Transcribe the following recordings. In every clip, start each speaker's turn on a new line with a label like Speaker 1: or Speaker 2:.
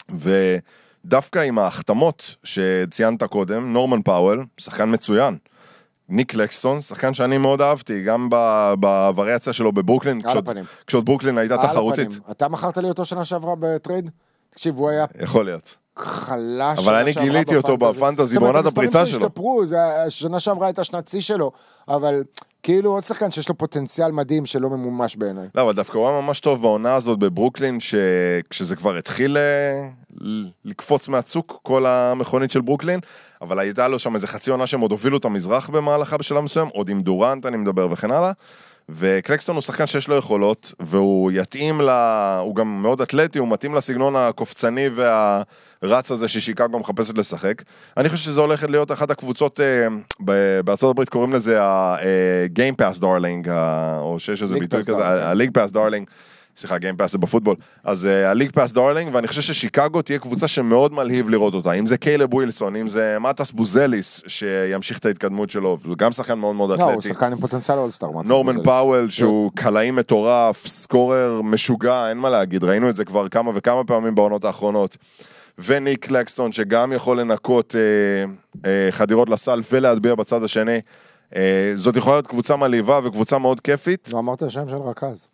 Speaker 1: ודווקא עם ההחתמות שציינת קודם, נורמן פאוול, שחקן מצוין, ניק לקסטון, שחקן שאני מאוד אהבתי, גם בווריאציה שלו בברוקלין, כשעוד ברוקלין הייתה תחרותית.
Speaker 2: אתה מכרת לי אותו שנה שעברה בטרייד? תקשיב, הוא היה...
Speaker 1: יכול להיות.
Speaker 2: חלש.
Speaker 1: אבל אני גיליתי אותו בפנטזי, בעונת הפריצה שלו.
Speaker 2: שנה שעברה הייתה שנת צי שלו, אבל כאילו עוד שחקן שיש לו פוטנציאל מדהים שלא ממומש בעיניי.
Speaker 1: לא, אבל דווקא הוא היה ממש טוב בעונה הזאת בברוקלין, כשזה כבר התחיל לקפוץ מהצוק, כל המכונית של ברוקלין, אבל הייתה לו שם איזה חצי עונה שהם עוד הובילו את המזרח במהלכה בשלב מסוים, עוד עם דורנט אני מדבר וכן הלאה, וקלקסטון הוא שחקן שיש לו יכולות, והוא יתאים הוא גם מאוד אתלטי, הוא מתאים לסגנון הקופצני והרץ הזה ששיקגו מחפשת לשחק. אני חושב שזה הולכת להיות אחת הקבוצות, בארצות הברית קוראים לזה ה-Game Pass Darling, או שיש איזה ביטוי כזה, ה-League Pass Darling, סליחה, Game Pass זה בפוטבול, אז ה-League Pass Darling, ואני חושב ששיקגו תהיה קבוצה שמאוד מלהיב לראות אותה, אם זה קיילב ווילסון, אם זה מטס בוזליס, שימשיך את ההתקדמות שלו, הוא גם שחקן מאוד מאוד אתלטי.
Speaker 2: הוא שחקן עם פוטנציאל אולסטאר.
Speaker 1: נורמן פאוול, שהוא קלעי מטורף, סקורר משוגע, אין מה להגיד, ראינו את זה כבר כמה וכמה פעמים בעונות האחרונות, וניק לקסטון, שגם יכול לנקות חדירות לסל ולהטביע בצד השני, זאת יכולה להיות קבוצה מלהיבה וקבוצה מאוד כיפית.
Speaker 2: לא אמרת השם של רכז.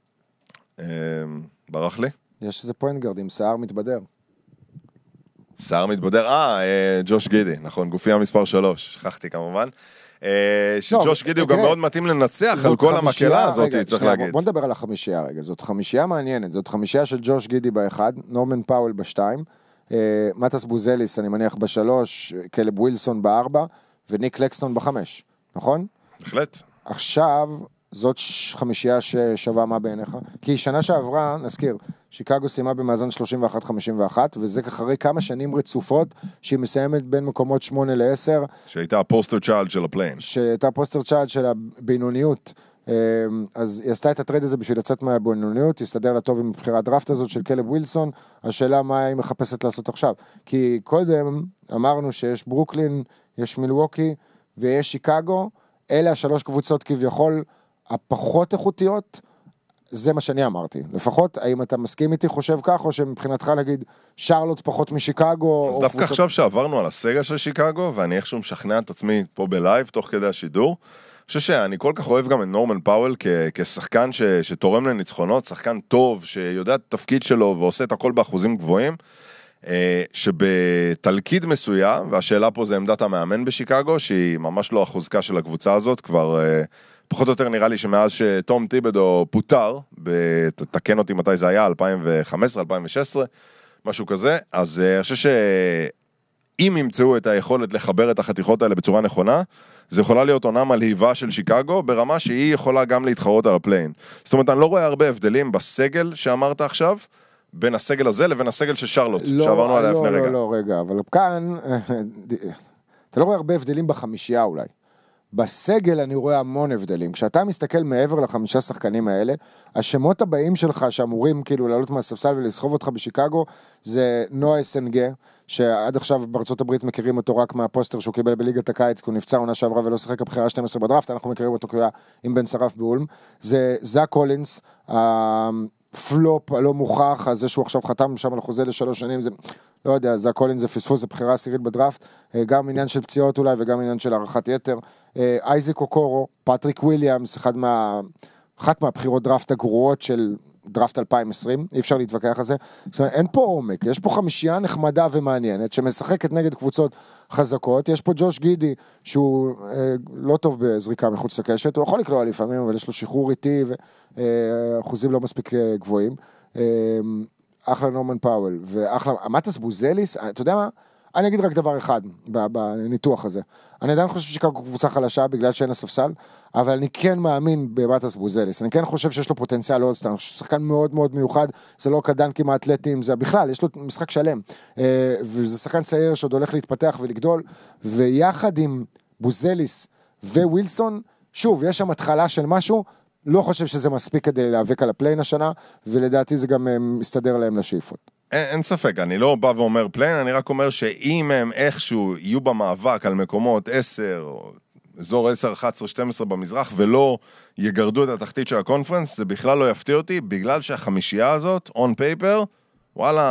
Speaker 1: ברח לי?
Speaker 2: יש איזה פוינטגרד עם שיער מתבדר.
Speaker 1: שיער מתבדר? ג'וש גידי, נכון, גופי המספר 3, שכחתי כמובן. שג'וש גידי הוא גם מאוד מתאים לנצח על כל המקהלה הזאת, צריך להגיד.
Speaker 2: בוא נדבר על החמישייה רגע, זאת חמישייה מעניינת, זאת חמישייה של ג'וש גידי באחד, נורמן פאוול בשתיים, מטס בוזליס אני מניח בשלוש, קלב ווילסון בארבע, וניק לקסטון בחמש, נכון?
Speaker 1: בהחלט.
Speaker 2: עכשיו... זאת חמישייה ששווה מה בעיניך? כי שנה שעברה, נזכיר, שיקגו סיימה במאזן 31-51, וזה אחרי כמה שנים רצופות, שהיא מסיימת בין מקומות 8 ל-10.
Speaker 1: שהייתה הפוסטר צ'יילד של הפליין.
Speaker 2: שהייתה הפוסטר צ'יילד של הבינוניות. אז היא עשתה את הטרייד הזה בשביל לצאת מהבינוניות, היא הסתדר לה טוב עם בחירת דראפט הזאת של קלב ווילסון, השאלה מה היא מחפשת לעשות עכשיו. כי קודם אמרנו שיש ברוקלין, יש מילווקי ויש שיקגו, אלה השלוש קבוצות כביכול, הפחות איכותיות, זה מה שאני אמרתי. לפחות, האם אתה מסכים איתי, חושב כך, או שמבחינתך להגיד, שרלוט פחות משיקגו?
Speaker 1: אז דווקא עכשיו שעברנו על הסגל של שיקגו, ואני איכשהו משכנע את עצמי פה בלייב, תוך כדי השידור, אני חושב שאני כל כך אוהב גם את נורמן פאוול, כשחקן שתורם לניצחונות, שחקן טוב, שיודע את התפקיד שלו, ועושה את הכל באחוזים גבוהים, שבתלכיד מסוים, והשאלה פה זה עמדת המאמן בשיקגו, שהיא ממש לא החוזקה של הקבוצה הזאת, כבר פחות או יותר נראה לי שמאז שתום טיבדו פוטר, תקן אותי מתי זה היה, 2015, 2016, משהו כזה, אז אני חושב שאם ימצאו את היכולת לחבר את החתיכות האלה בצורה נכונה, זה יכולה להיות עונה מלהיבה של שיקגו, ברמה שהיא יכולה גם להתחרות על הפליין. זאת אומרת, אני לא רואה הרבה הבדלים בסגל שאמרת עכשיו, בין הסגל הזה לבין הסגל של שרלוט, שעברנו עליה לפני רגע.
Speaker 2: לא, רגע, אבל כאן, אתה לא רואה הרבה הבדלים בחמישייה אולי. בסגל אני רואה המון הבדלים. כשאתה מסתכל מעבר לחמישה שחקנים האלה, השמות הבאים שלך שאמורים כאילו לעלות מהספסל ולסחוב אותך בשיקגו, זה נועה סנגה, שעד עכשיו בארצות הברית מכירים אותו רק מהפוסטר שהוא קיבל בליגת הקיץ, כי הוא נפצע עונה שעברה ולא שחק הבחירה 12 בדראפט, אנחנו מכירים אותו כי הוא היה עם בן שרף באולם. זה זאק קולינס, פלופ הלא מוכח, אז זה שהוא עכשיו חתם שם על חוזה ל3 שנים, זה, לא יודע, זה הקולין, זה פספוס, זה בחירה עשירית בדראפט, גם עניין של פציעות אולי, וגם עניין של הערכת יתר, אייזק אוקורו, פטריק וויליאמס, אחת מהבחירות דראפט הגרועות של דראפט 2020, אי אפשר להתווכח על זה, זאת אומרת, אין פה עומק, יש פה חמישייה נחמדה ומעניינת, שמשחקת נגד קבוצות חזקות, יש פה ג'וש גידי, שהוא לא טוב בזריקה מחוץ לקשת, הוא יכול לקלוע לפעמים, אבל יש לו שחרור איטי, ואחוזים לא מספיק גבוהים, אחלה נורמן פאוול, ואחלה, מטס בוזליס, אתה יודע מה? אני אגיד רק דבר אחד בניתוח הזה. אני עדיין חושב ששיקגו קבוצה חלשה בגלל שאין הספסל, אבל אני כן מאמין במטס בוזליס. אני כן חושב שיש לו פוטנציאל אולסטאר. אני חושב ששחקן מאוד מאוד מיוחד, זה לא קדנקים האתלטיים, זה בכלל, יש לו משחק שלם. וזה שחקן צעיר שעוד הולך להתפתח ולגדול, ויחד עם בוזליס ווילסון, שוב, יש שם התחלה של משהו, לא חושב שזה מספיק כדי להיאבק על הפליין השנה, ולדעתי זה גם מסתדר להם לשאיפות.
Speaker 1: אין ספק, אני לא בא ואומר פליין, אני רק אומר שאם הם איכשהו יהיו במאבק על מקומות 10, אזור 10, 11, 12 במזרח, ולא יגרדו את התחתית של הקונפרנס, זה בכלל לא יפתיע אותי, בגלל שהחמישייה הזאת, on paper, וואלה,